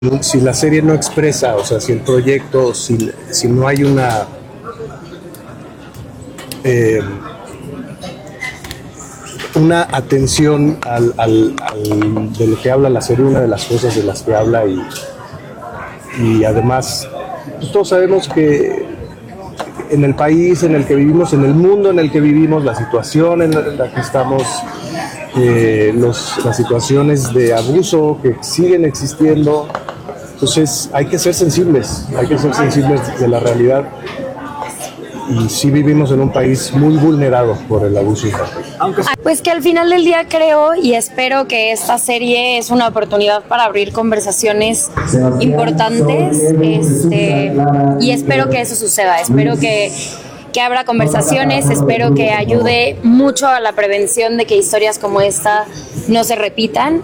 si la serie no expresa, o sea, si el proyecto, si no hay eh, una atención de lo que habla la serie, una de las cosas de las que habla y además pues todos sabemos que en el país en el que vivimos, en el mundo en el que vivimos, la situación en la que estamos, las situaciones de abuso que siguen existiendo, entonces hay que ser sensibles de la realidad. Y sí vivimos en un país muy vulnerado por el abuso infantil. Pues que al final del día creo y espero que esta serie es una oportunidad para abrir conversaciones importantes, y espero que eso suceda, espero que abra conversaciones, espero que ayude mucho a la prevención de que historias como esta no se repitan,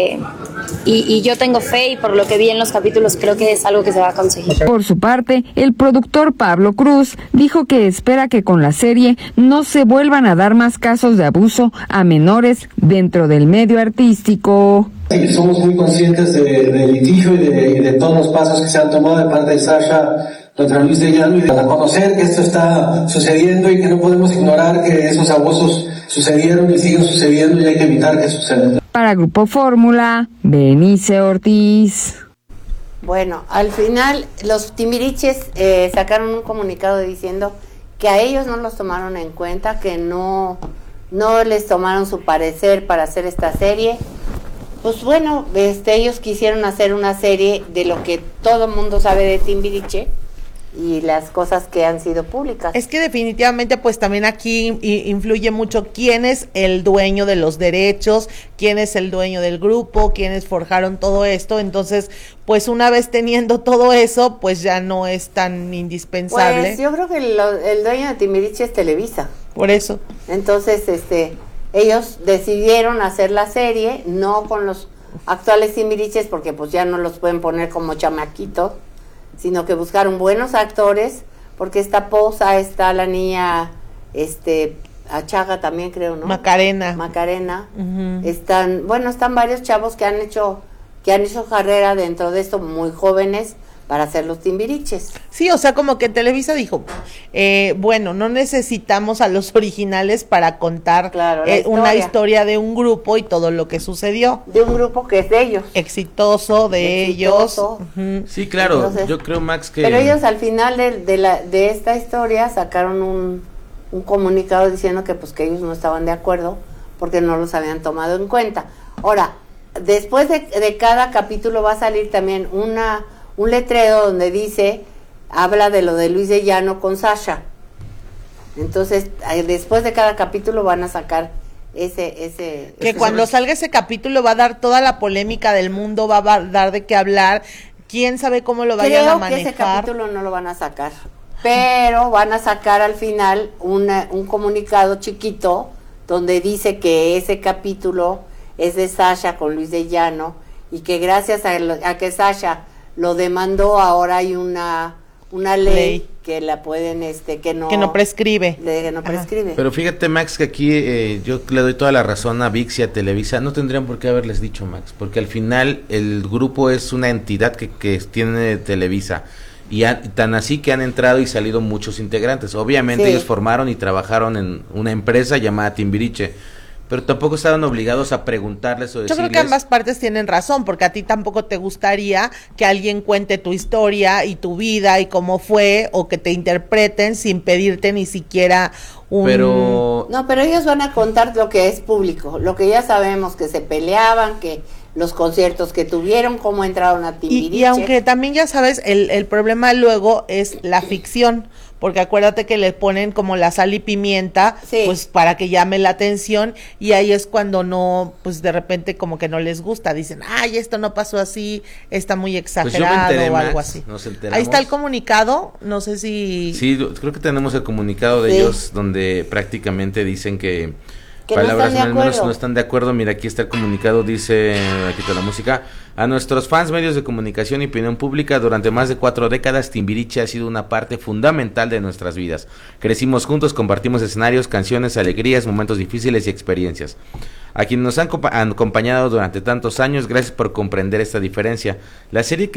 y yo tengo fe y por lo que vi en los capítulos creo que es algo que se va a conseguir. Por su parte, el productor Pablo Cruz dijo que espera que con la serie no se vuelvan a dar más casos de abuso a menores dentro del medio artístico. Sí, somos muy conscientes del litigio y de todos los pasos que se han tomado de parte de Sasha contra Luis de Llano, y de reconocer que esto está sucediendo y que no podemos ignorar que esos abusos sucedieron y siguen sucediendo y hay que evitar que sucedan. Para Grupo Fórmula, Benice Ortiz. Bueno, al final los Timbiriches sacaron un comunicado diciendo que a ellos no los tomaron en cuenta, que no les tomaron su parecer para hacer esta serie. Pues bueno, ellos quisieron hacer una serie de lo que todo el mundo sabe de Timbiriche y las cosas que han sido públicas. Es que definitivamente pues también aquí influye mucho quién es el dueño de los derechos, quién es el dueño del grupo, quiénes forjaron todo esto. Entonces pues una vez teniendo todo eso pues ya no es tan indispensable. Pues yo creo que el dueño de Timbiriche es Televisa. Por eso. Entonces ellos decidieron hacer la serie no con los actuales Timbiriches porque pues ya no los pueden poner como chamaquitos, sino que buscaron buenos actores, porque está Poza, está la niña, Achaga también creo, ¿no? Macarena. Uh-huh. Están varios chavos que han hecho carrera dentro de esto, muy jóvenes, para hacer los Timbiriches. Sí, o sea, como que Televisa dijo, bueno, no necesitamos a los originales para contar una historia de un grupo y todo lo que sucedió. De un grupo que es de ellos. Exitoso, de ellos. Uh-huh. Sí, claro. Entonces, yo creo, Max, que... Pero ellos al final de esta historia sacaron un comunicado diciendo que pues que ellos no estaban de acuerdo porque no los habían tomado en cuenta. Ahora, después de cada capítulo va a salir también un letrero donde habla de lo de Luis de Llano con Sasha. Entonces, después de cada capítulo van a sacar ese que cuando salga ese capítulo va a dar toda la polémica del mundo, va a dar de qué hablar, quién sabe cómo lo vayan a manejar. Creo que ese capítulo no lo van a sacar, pero van a sacar al final un comunicado chiquito donde dice que ese capítulo es de Sasha con Luis de Llano y que gracias a que Sasha lo demandó, ahora hay una ley que la pueden, que no prescribe. Que no prescribe. Pero fíjate, Max, que aquí yo le doy toda la razón a ViX y a Televisa. No tendrían por qué haberles dicho, Max, porque al final el grupo es una entidad que tiene Televisa. Y tan así que han entrado y salido muchos integrantes. Obviamente ellos formaron y trabajaron en una empresa llamada Timbiriche, pero tampoco estaban obligados a preguntarles o decirles. Yo creo que ambas partes tienen razón, porque a ti tampoco te gustaría que alguien cuente tu historia y tu vida y cómo fue, o que te interpreten sin pedirte ni siquiera Pero... No, pero ellos van a contar lo que es público, lo que ya sabemos, que se peleaban, que los conciertos que tuvieron, cómo entraron a Timbiriche. Y aunque también ya sabes, el problema luego es la ficción, porque acuérdate que le ponen como la sal y pimienta, pues para que llame la atención, y ahí es cuando no, pues de repente como que no les gusta, dicen, ay, esto no pasó así, está muy exagerado, pues o algo así. Ahí está el comunicado, no sé si... Sí, creo que tenemos el comunicado de ellos, donde prácticamente dicen que que palabras no están de acuerdo. No están de acuerdo. Mira, aquí está el comunicado, dice, aquí está la música. A nuestros fans, medios de comunicación y opinión pública, durante más de 4 décadas, Timbiriche ha sido una parte fundamental de nuestras vidas. Crecimos juntos, compartimos escenarios, canciones, alegrías, momentos difíciles y experiencias. A quienes nos han acompañado durante tantos años, gracias por comprender esta diferencia. La serie que